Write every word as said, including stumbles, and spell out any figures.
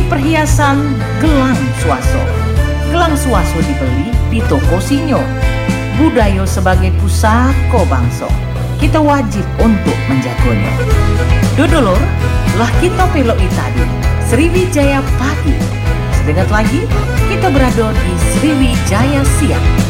perhiasan gelang suaso. Gelang suaso dibeli di toko Sinyo. Budaya sebagai pusako bangsa, kita wajib untuk menjaganya. Dodolor, lah kita peloi tadi Sriwijaya pagi. Sedengat lagi kita berada di Sriwijaya siang.